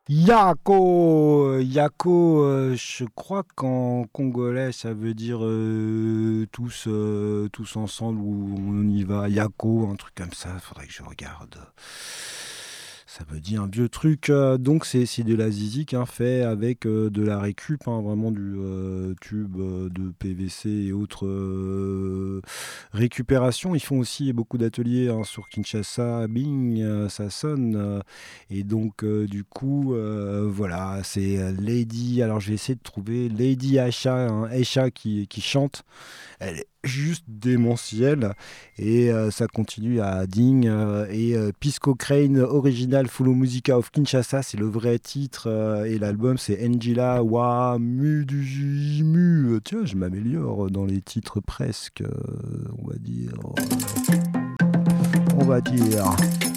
Yako, je crois qu'en congolais ça veut dire tous ensemble ou on y va. Yako, un truc comme ça, faudrait que je regarde. Ça me dit un vieux truc. Donc c'est de la zizik hein, fait avec de la récup, hein, vraiment du tube de PVC et autres récupérations. Ils font aussi beaucoup d'ateliers hein, sur Kinshasa, Bing, ça sonne. Et donc du coup, voilà, c'est Lady. Alors je vais essayer de trouver Lady Aisha, hein, Aisha qui chante. Elle est juste démentielle et ça continue à Ding et Pisco Crane Original Full Musica of Kinshasa, c'est le vrai titre et l'album c'est Angela Wa Mu du Mu. Tiens, je m'améliore dans les titres presque, on va dire. On va dire.